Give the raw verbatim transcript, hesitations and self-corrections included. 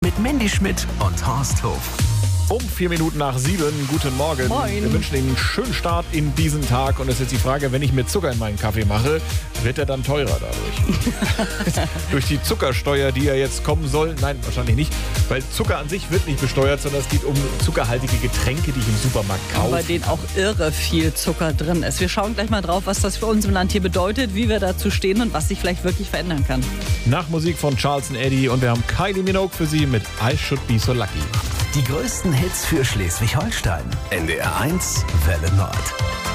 mit Mandy Schmidt und Horst Hof. Um vier Minuten nach sieben, guten Morgen. Moin. Wir wünschen Ihnen einen schönen Start in diesen Tag. Und es ist jetzt die Frage, wenn ich mir Zucker in meinen Kaffee mache, wird er dann teurer dadurch? Durch die Zuckersteuer, die ja jetzt kommen soll? Nein, wahrscheinlich nicht. Weil Zucker an sich wird nicht besteuert, sondern es geht um zuckerhaltige Getränke, die ich im Supermarkt kaufe. Bei denen auch irre viel Zucker drin ist. Wir schauen gleich mal drauf, was das für uns im Land hier bedeutet, wie wir dazu stehen und was sich vielleicht wirklich verändern kann. Nach Musik von Charles und Eddie und wir haben Kylie Minogue für Sie mit I Should Be So Lucky. Die größten Hits für Schleswig-Holstein. N D R eins Welle Nord.